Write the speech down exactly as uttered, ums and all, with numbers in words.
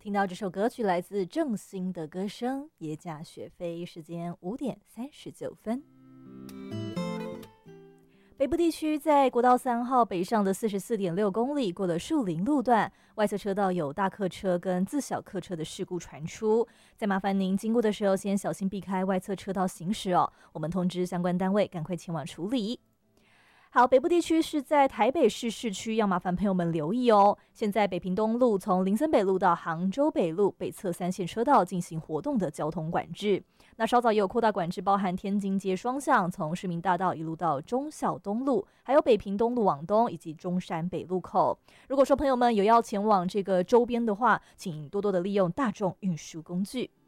听到这首歌曲来自郑兴的歌声《耶驾雪飞》，时间五点三十九分。北部地区在国道三号北上的四十四点六公里，过了树林路段，外侧车道有大客车跟自小客车的事故传出，再麻烦您经过的时候，先小心避开外侧车道行驶哦。我们通知相关单位赶快前往处理。好，北部地区是在台北市市区，要麻烦朋友们留意哦。现在北屏东路从林森北路到杭州北路北侧三线车道进行活动的交通管制。那稍早也有扩大管制，包含天津街双向从市民大道一路到忠孝东路，还有北屏东路往东以及中山北路口。如果说朋友们有要前往这个周边的话，请多多的利用大众运输工具。